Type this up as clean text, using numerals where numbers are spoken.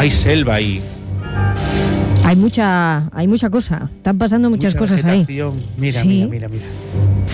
Hay selva ahí. Hay mucha cosa. Están pasando muchas cosas ahí. Mira, Sí. mira.